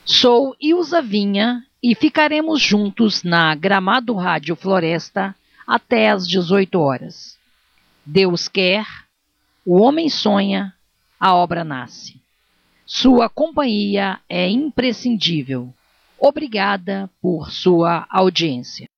Sou Ilza Vinha e ficaremos juntos na Gramado Rádio Floresta até às 18 horas. Deus quer, o homem sonha, a obra nasce. Sua companhia é imprescindível. Obrigada por sua audiência.